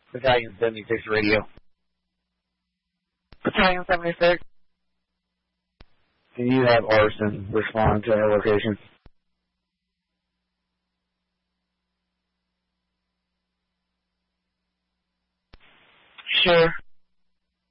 Battalion 76 radio. Battalion 76. Can you have Arson respond to our location? Sure.